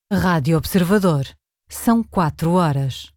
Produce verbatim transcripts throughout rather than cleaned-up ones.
Rádio Observador. São quatro horas.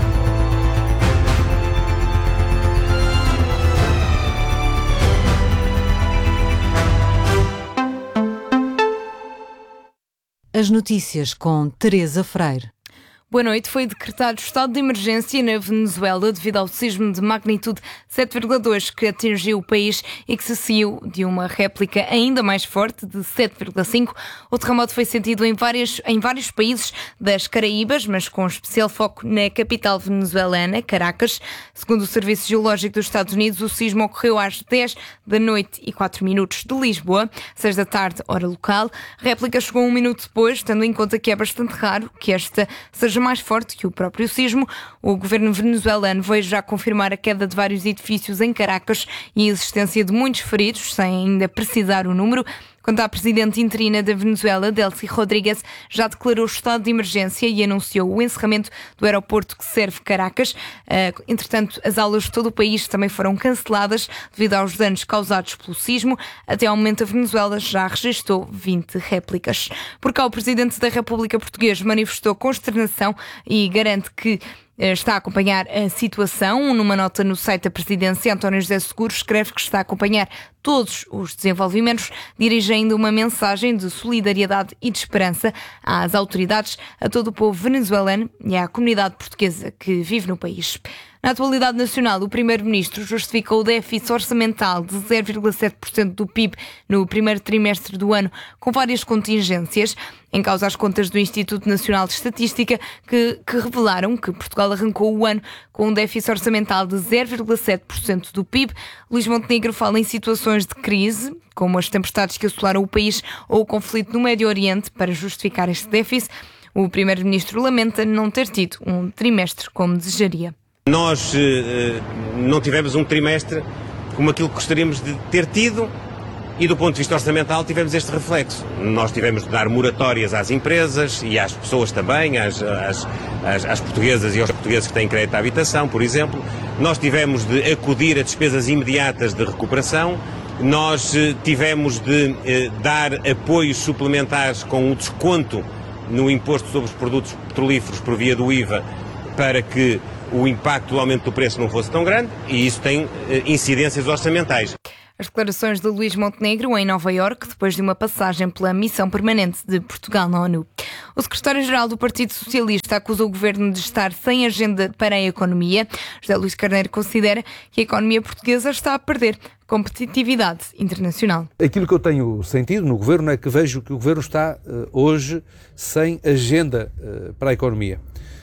As notícias com Teresa Freire. Boa noite. Foi decretado estado de emergência na Venezuela devido ao sismo de magnitude sete vírgula dois que atingiu o país e que se seguiu de uma réplica ainda mais forte de sete vírgula cinco. O terremoto foi sentido em, várias, em vários países das Caraíbas, mas com especial foco na capital venezuelana, Caracas. Segundo o Serviço Geológico dos Estados Unidos, o sismo ocorreu às dez da noite e quatro minutos de Lisboa, seis da tarde, hora local. A réplica chegou um minuto depois, tendo em conta que é bastante raro que esta seja mais forte que o próprio sismo. O governo venezuelano veio já confirmar a queda de vários edifícios em Caracas e a existência de muitos feridos, sem ainda precisar o número. Quanto à presidente interina da Venezuela, Delcy Rodrigues, já declarou estado de emergência e anunciou o encerramento do aeroporto que serve Caracas. Uh, entretanto, as aulas de todo o país também foram canceladas devido aos danos causados pelo sismo. Até ao momento, a Venezuela já registrou vinte réplicas. Por cá, o presidente da República Portuguesa manifestou consternação e garante que está a acompanhar a situação. Numa nota no site da presidência, António José Seguro escreve que está a acompanhar todos os desenvolvimentos, dirigindo uma mensagem de solidariedade e de esperança às autoridades, a todo o povo venezuelano e à comunidade portuguesa que vive no país. Na atualidade nacional, o primeiro-ministro justificou o déficit orçamental de zero vírgula sete por cento do P I B no primeiro trimestre do ano com várias contingências. Em causa as contas do Instituto Nacional de Estatística que, que revelaram que Portugal arrancou o ano com um déficit orçamental de zero vírgula sete por cento do P I B. Luís Montenegro fala em situações de crise, como as tempestades que assolaram o país ou o conflito no Médio Oriente, para justificar este déficit. O primeiro-ministro lamenta não ter tido um trimestre como desejaria. Nós eh, não tivemos um trimestre como aquilo que gostaríamos de ter tido e, do ponto de vista orçamental, tivemos este reflexo. Nós tivemos de dar moratórias às empresas e às pessoas também, às, às, às, às portuguesas e aos portugueses que têm crédito à habitação, por exemplo. Nós tivemos de acudir a despesas imediatas de recuperação. Nós eh, tivemos de eh, dar apoios suplementares com o desconto no imposto sobre os produtos petrolíferos por via do I V A para que o impacto do aumento do preço não fosse tão grande, e isso tem eh, incidências orçamentais. As declarações de Luís Montenegro em Nova Iorque, depois de uma passagem pela missão permanente de Portugal na ONU. O secretário-geral do Partido Socialista acusa o governo de estar sem agenda para a economia. José Luís Carneiro considera que a economia portuguesa está a perder competitividade internacional. Aquilo que eu tenho sentido no governo é que vejo que o governo está uh, hoje sem agenda uh, para a economia.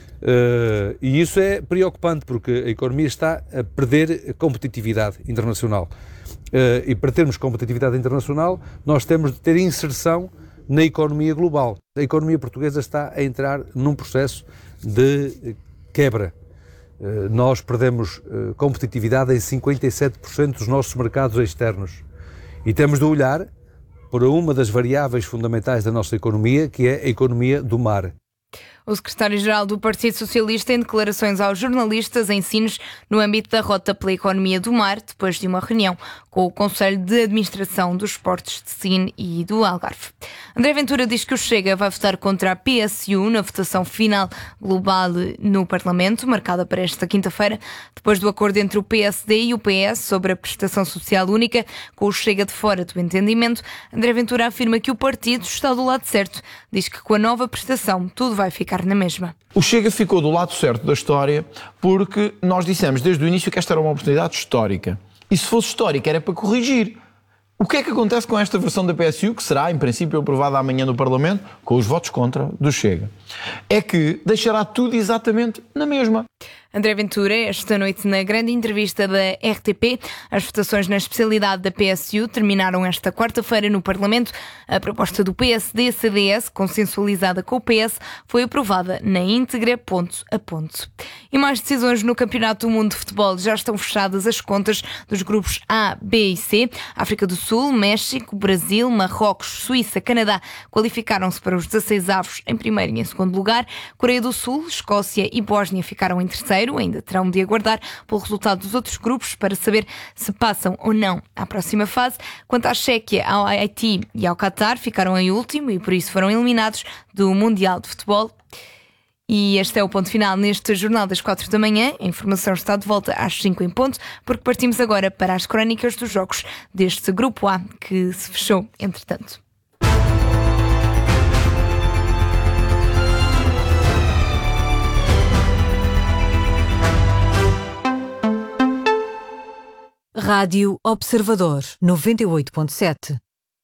Uh, e isso é preocupante, porque a economia está a perder competitividade internacional. Uh, e para termos competitividade internacional, nós temos de ter inserção na economia global. A economia portuguesa está a entrar num processo de quebra. Uh, nós perdemos uh, competitividade em cinquenta e sete por cento dos nossos mercados externos. E temos de olhar para uma das variáveis fundamentais da nossa economia, que é a economia do mar. O secretário-geral do Partido Socialista em declarações aos jornalistas em Sines no âmbito da Rota pela Economia do Mar, depois de uma reunião com o Conselho de Administração dos Portos de Sines e do Algarve. André Ventura diz que o Chega vai votar contra a P S U na votação final global no Parlamento, marcada para esta quinta-feira, depois do acordo entre o P S D e o P S sobre a prestação social única, com o Chega de fora do entendimento. André Ventura afirma que o partido está do lado certo. Diz que com a nova prestação tudo vai ficar na mesma. O Chega ficou do lado certo da história porque nós dissemos desde o início que esta era uma oportunidade histórica. E se fosse histórica era para corrigir. O que é que acontece com esta versão da P S U, que será, em princípio, aprovada amanhã no Parlamento, com os votos contra do Chega? É que deixará tudo exatamente na mesma. André Ventura, esta noite na grande entrevista da R T P, as votações na especialidade da P S U terminaram esta quarta-feira no Parlamento. A proposta do P S D-C D S, consensualizada com o P S, foi aprovada na íntegra, ponto a ponto. E mais decisões no Campeonato do Mundo de Futebol. Já estão fechadas as contas dos grupos A, B e C. África do Sul, México, Brasil, Marrocos, Suíça, Canadá qualificaram-se para os dezasseis avos em primeiro e em segundo lugar. Coreia do Sul, Escócia e Bósnia ficaram em terceiro. terceiro. Ainda terão de aguardar pelo resultado dos outros grupos para saber se passam ou não à próxima fase. Quanto à Chequia, ao Haiti e ao Qatar, ficaram em último e por isso foram eliminados do Mundial de Futebol. E este é o ponto final neste Jornal das quatro da manhã. A informação está de volta às cinco em ponto, porque partimos agora para as crónicas dos jogos deste Grupo A, que se fechou entretanto. Rádio Observador, noventa e oito ponto sete.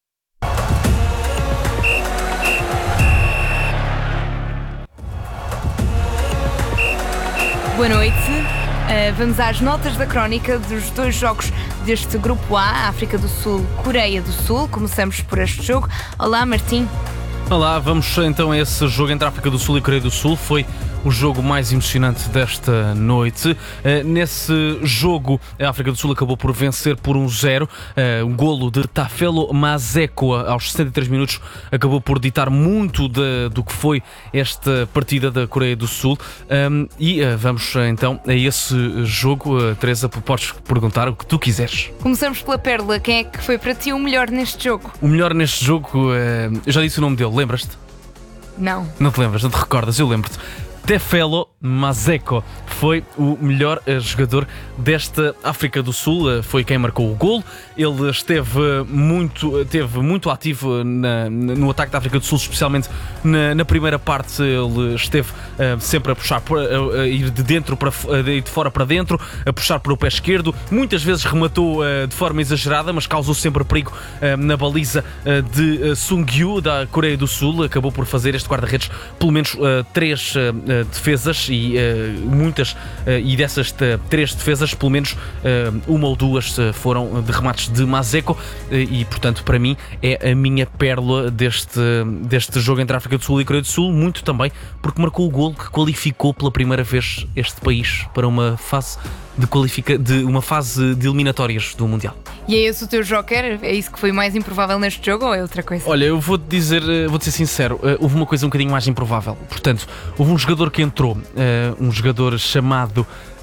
Boa noite. Uh, vamos às notas da crónica dos dois jogos deste Grupo A, África do Sul, Coreia do Sul. Começamos por este jogo. Olá, Martim. Olá, vamos então a esse jogo entre a África do Sul e Coreia do Sul. Foi o jogo mais emocionante desta noite. Uh, nesse jogo, a África do Sul acabou por vencer por um zero. Uh, um golo de Tafelo Mazeko aos sessenta e três minutos acabou por ditar muito de, do que foi esta partida da Coreia do Sul. Um, e uh, vamos então a esse jogo. Uh, Teresa, podes perguntar o que tu quiseres. Começamos pela Pérola. Quem é que foi para ti o melhor neste jogo? O melhor neste jogo, uh, eu já disse o nome dele, lembras-te? Não. Não te lembras, não te recordas, eu lembro-te. Tefelo Mazeko foi o melhor uh, jogador desta África do Sul, uh, foi quem marcou o golo. Ele esteve muito, esteve muito ativo na, no ataque da África do Sul, especialmente na, na primeira parte. Ele esteve uh, sempre a puxar, a, a ir de dentro para de fora para dentro, a puxar para o pé esquerdo. Muitas vezes rematou uh, de forma exagerada, mas causou sempre perigo uh, na baliza uh, de uh, Sung-Yu da Coreia do Sul. Acabou por fazer este guarda-redes pelo menos uh, três uh, defesas e uh, muitas uh, e dessas uh, três defesas pelo menos uh, uma ou duas uh, foram de remates de Mazeko uh, e portanto para mim é a minha pérola deste, deste jogo entre a África do Sul e a Coreia do Sul, muito também porque marcou o golo que qualificou pela primeira vez este país para uma fase de, qualifica, de uma fase de eliminatórias do Mundial. E é esse o teu joker? É isso que foi mais improvável neste jogo ou é outra coisa? Olha, eu vou-te dizer, vou-te ser sincero, houve uma coisa um bocadinho mais improvável. Portanto, houve um jogador que entrou, um jogador chamado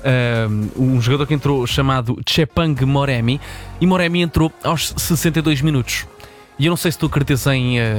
um jogador que entrou chamado Chepang Moremi, e Moremi entrou aos sessenta e dois minutos. E eu não sei se tu acreditas em uh,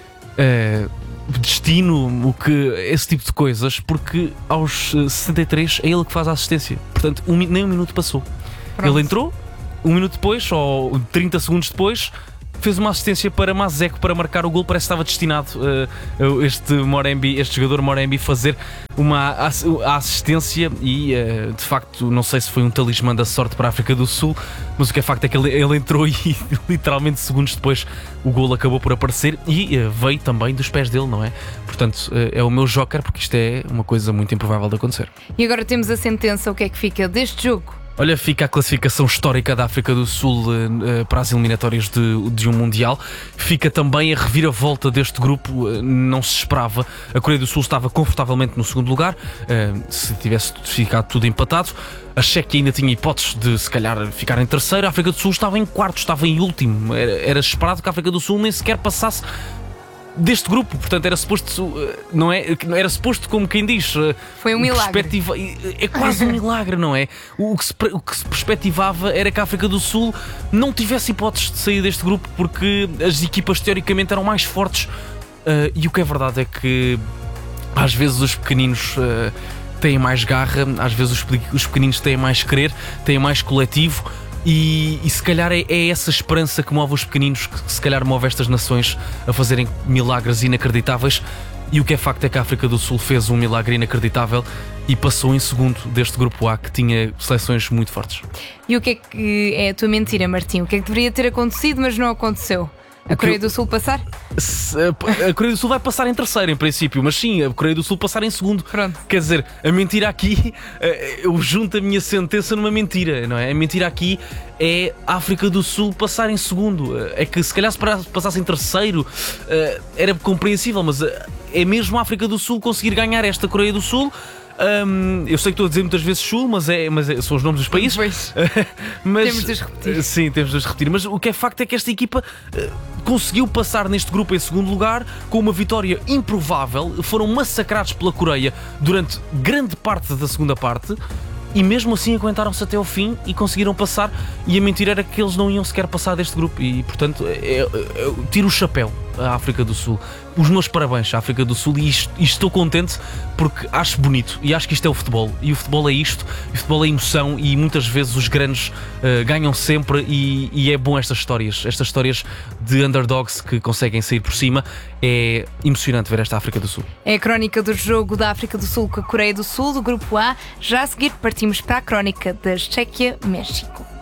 uh, destino, o que, esse tipo de coisas, porque aos sessenta e três é ele que faz a assistência. Portanto, um, nem um minuto passou. Pronto. Ele entrou, um minuto depois, ou trinta segundos depois, fez uma assistência para Mazeko para marcar o gol. Parece que estava destinado uh, este, Morembi, este jogador Morembi fazer uma a assistência e uh, de facto não sei se foi um talismã da sorte para a África do Sul, mas o que é facto é que ele, ele entrou e literalmente segundos depois o gol acabou por aparecer e uh, veio também dos pés dele, não é? Portanto, uh, é o meu joker, porque isto é uma coisa muito improvável de acontecer. E agora temos a sentença. O que é que fica deste jogo? Olha, fica a classificação histórica da África do Sul uh, para as eliminatórias de, de um Mundial. Fica também a reviravolta deste grupo, uh, não se esperava. A Coreia do Sul estava confortavelmente no segundo lugar, uh, se tivesse ficado tudo empatado. A Chequia ainda tinha hipóteses de, se calhar, ficar em terceiro. A África do Sul estava em quarto, estava em último. Era, era esperado que a África do Sul nem sequer passasse deste grupo, portanto era suposto, não é? Era suposto, como quem diz, foi um milagre. É quase um milagre, não é? O que, se, o que se perspectivava era que a África do Sul não tivesse hipóteses de sair deste grupo, porque as equipas teoricamente eram mais fortes, uh, e o que é verdade é que às vezes os pequeninos uh, têm mais garra, às vezes os, os pequeninos têm mais querer, têm mais coletivo. E, e se calhar é, é essa esperança que move os pequeninos, que se calhar move estas nações a fazerem milagres inacreditáveis. E o que é facto é que a África do Sul fez um milagre inacreditável e passou em segundo deste grupo A, que tinha seleções muito fortes. E o que é que é a tua mentira, Martim? O que é que deveria ter acontecido, mas não aconteceu? A Coreia do Sul passar? A Coreia do Sul vai passar em terceiro, em princípio, mas sim, a Coreia do Sul passar em segundo. Pronto. Quer dizer, a mentira aqui, eu junto a minha sentença numa mentira, não é? A mentira aqui é a África do Sul passar em segundo. É que se calhar se passasse em terceiro era compreensível, mas é mesmo a África do Sul conseguir ganhar esta Coreia do Sul. Um, eu sei que estou a dizer muitas vezes Sul, mas, é, mas é, são os nomes dos países. Pois. mas, temos de os repetir. Sim, temos de os repetir. Mas o que é facto é que esta equipa uh, conseguiu passar neste grupo em segundo lugar com uma vitória improvável. Foram massacrados pela Coreia durante grande parte da segunda parte. E mesmo assim aguentaram-se até ao fim e conseguiram passar. E a mentira era que eles não iam sequer passar deste grupo. E portanto, eu, eu tiro o chapéu à África do Sul. Os meus parabéns à África do Sul. E, isto, e estou contente porque acho bonito. E acho que isto é o futebol. E o futebol é isto. E o futebol é emoção. E muitas vezes os grandes uh, ganham sempre. E, e é bom estas histórias. Estas histórias de underdogs que conseguem sair por cima. É emocionante ver esta África do Sul. É a crónica do jogo da África do Sul com a Coreia do Sul, do Grupo A. Já a seguir partimos para a crónica da Chequia-México.